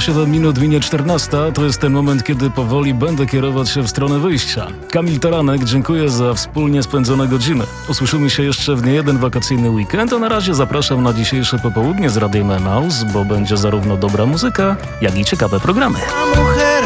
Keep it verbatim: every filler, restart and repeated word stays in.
siedem minut minie czternasta. To jest ten moment, kiedy powoli będę kierować się w stronę wyjścia. Kamil Taranek, dziękuję za wspólnie spędzone godziny. Usłyszymy się jeszcze w niejeden wakacyjny weekend, a na razie zapraszam na dzisiejsze popołudnie z Radiem Emaus, bo będzie zarówno dobra muzyka, jak i ciekawe programy.